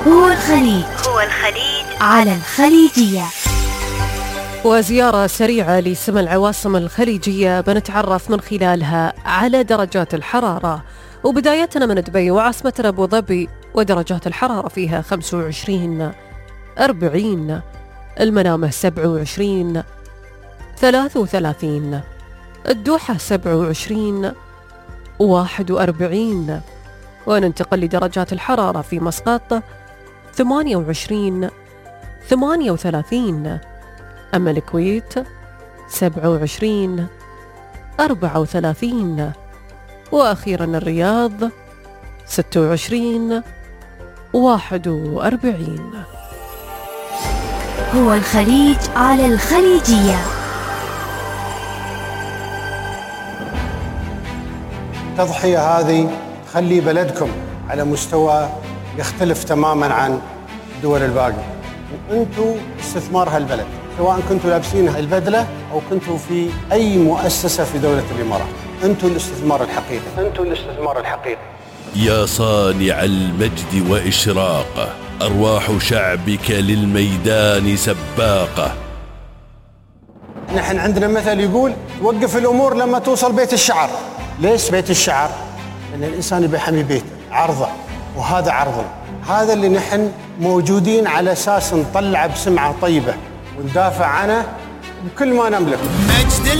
هو الخليج على الخليجية. وزيارة سريعة لسما العواصم الخليجية بنتعرف من خلالها على درجات الحرارة، وبدايتنا من دبي وعاصمة أبو ظبي، ودرجات الحرارة فيها 25 40، المنامة 27 33، الدوحة 27 41، وننتقل لدرجات الحرارة في مسقط 28 38، أما الكويت 27 34، وأخيرا الرياض 26 41. هو الخليج على الخليجية. التضحية هذه تخلي بلدكم على مستوى يختلف تماماً عن الدول الباقية، وأنتوا استثمار هالبلد، سواء كنتوا لابسين البدلة أو كنتوا في أي مؤسسة في دولة الإمارات. أنتوا الاستثمار الحقيقي. يا صانع المجد وإشراقه، أرواح شعبك للميدان سباقة. نحن عندنا مثل يقول وقف الأمور لما توصل بيت الشعر. ليش بيت الشعر؟ لأن الإنسان بيحمي بيته، عرضه، وهذا عرضنا. هذا اللي نحن موجودين على أساس نطلع بسمعة طيبة وندافع عنه بكل ما نملك.